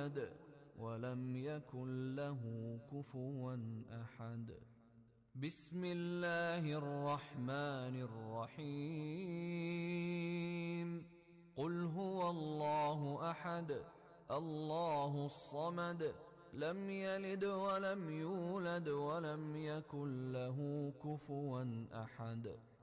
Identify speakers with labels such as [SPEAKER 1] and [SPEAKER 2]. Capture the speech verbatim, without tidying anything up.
[SPEAKER 1] يولد ولم يكن له كفوا أحد. بسم الله الرحمن الرحيم. قل هو الله أحد الله الصمد لم يلد ولم يولد ولم يكن له كفوا أحد.